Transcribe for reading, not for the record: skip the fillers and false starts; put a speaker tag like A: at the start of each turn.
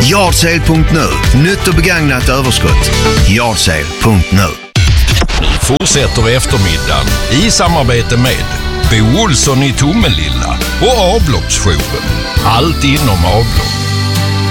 A: Yardsale.nu. Nytt och begagnat överskott. Yardsale.nu.
B: Fortsätter eftermiddagen i samarbete med Bo Olsson i Tomelilla och Avloppsjouren. Allt inom avlopp.